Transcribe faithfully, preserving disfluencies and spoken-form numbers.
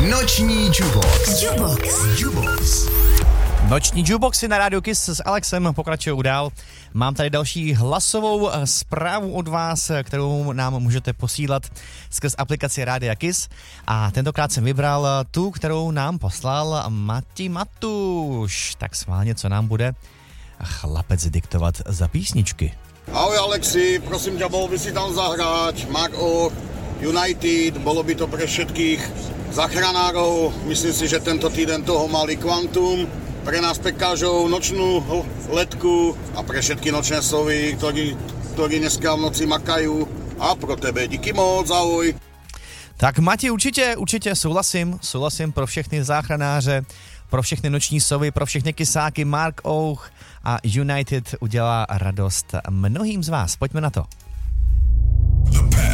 Noční Jukebox. Jukebox. Jukebox. Noční jukeboxy na rádiu Kiss s Alexem pokračují dál. Mám tady další hlasovou zprávu od vás, kterou nám můžete posílat skrz aplikaci Rádia Kiss. A tentokrát jsem vybral tu, kterou nám poslal Mati Matuš. Tak schválně, co nám bude chlapec diktovat za písničky. Ahoj Alexi, prosím ťa, bol by si tam zahrať Mark Oak, United, bolo by to pre všetkých záchranárov. Myslím si, že tento týden toho mali Quantum, pre nás pekážov nočnú letku a pre všetky nočné sovy, ktorí, ktorí dneska v noci makajú. A pro tebe díky moc, ahoj. Tak Mati, určitě, určitě souhlasím, souhlasím pro všechny záchranáře, pro všechny noční sovy, pro všechny kysáky. Mark Oak a United udělá radost mnohým z vás. Pojďme na to. The